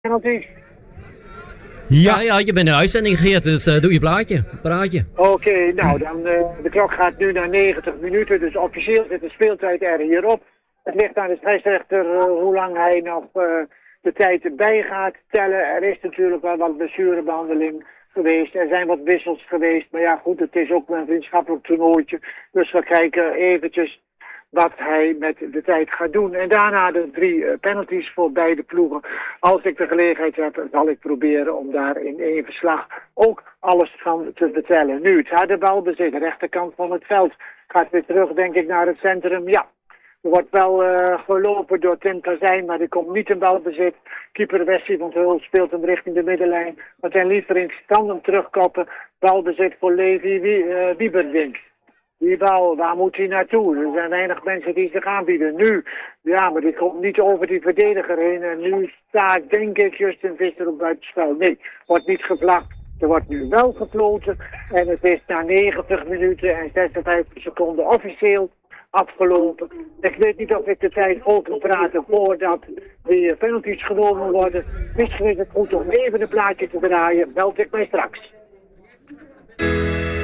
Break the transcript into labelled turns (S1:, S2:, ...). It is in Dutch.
S1: penalties.
S2: Ja, je bent in de uitzending, Geert, dus doe je praatje.
S1: Oké, nou dan, de klok gaat nu naar 90 minuten, dus officieel zit de speeltijd er hierop. Het ligt aan de scheidsrechter hoe lang hij nog de tijd bij gaat tellen. Er is natuurlijk wel wat blessurebehandeling geweest, er zijn wat wissels geweest, maar ja goed, het is ook een vriendschappelijk toernooitje. Dus we kijken eventjes wat hij met de tijd gaat doen. En daarna de 3 penalties voor beide ploegen. Als ik de gelegenheid heb, zal ik proberen om daar in één verslag ook alles van te vertellen. Nu, het harde balbezit, de rechterkant van het veld. Gaat weer terug, denk ik, naar het centrum. Ja, er wordt wel gelopen door Tim Kazijn, maar er komt niet in balbezit. Keeper Wesley van Hul speelt hem richting de middenlijn. Martijn Lieverink kan hem terugkoppen. Balbezit voor Levi Wieberdink. Die bal, waar moet hij naartoe? Er zijn weinig mensen die zich aanbieden. Nu, ja, maar die komt niet over die verdediger heen. En nu staat, denk ik, Justin Visser op buitenspel. Nee, wordt niet gevlacht. Er wordt nu wel gefloten. En het is na 90 minuten en 56 seconden officieel afgelopen. Ik weet niet of ik de tijd vol kan praten voordat die penalties genomen worden. Misschien is het goed om even een plaatje te draaien. Meld ik mij straks.